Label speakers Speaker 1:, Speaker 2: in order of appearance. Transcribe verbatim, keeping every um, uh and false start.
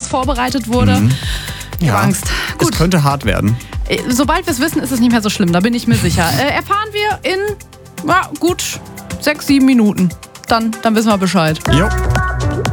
Speaker 1: vorbereitet wurde.
Speaker 2: Mhm.
Speaker 1: Ich
Speaker 2: Ja,
Speaker 1: habe Angst. Gut,
Speaker 2: es könnte hart werden.
Speaker 1: sobald wir es wissen, ist es nicht mehr so schlimm, da bin ich mir sicher. Äh, erfahren wir in ja, gut sechs, sieben Minuten. Dann, dann wissen wir Bescheid.
Speaker 2: Jo.